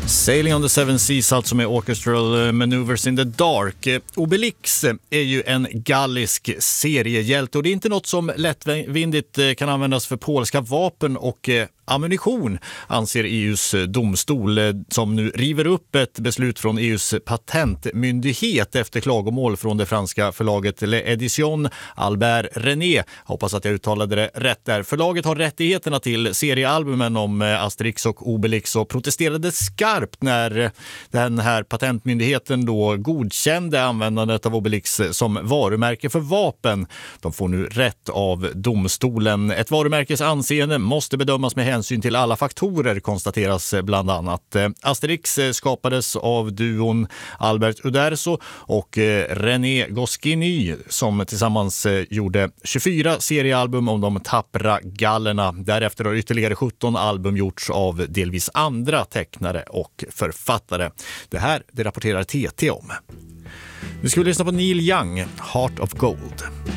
Sailing on the Seven Seas, alltså med Orchestral Maneuvers in the Dark. Obelix är ju en gallisk seriehjälte och det är inte något som lättvindigt kan användas för polska vapen och ammunition, anser EUs domstol, som nu river upp ett beslut från EUs patentmyndighet efter klagomål från det franska förlaget L'Edition Albert René. Hoppas att jag uttalade det rätt där. Förlaget har rättigheterna till seriealbumen om Asterix och Obelix och protesterade skarpt när den här patentmyndigheten då godkände användandet av Obelix som varumärke för vapen. De får nu rätt av domstolen. Ett varumärkes anseende måste bedömas med hänsyn till alla faktorer, konstateras bland annat. Asterix skapades av duon Albert Uderzo och René Goscinny som tillsammans gjorde 24 seriealbum om de tappra gallerna. Därefter har ytterligare 17 album gjorts av delvis andra tecknare och författare. Det rapporterar TT om. Nu ska vi lyssna på Neil Young, Heart of Gold.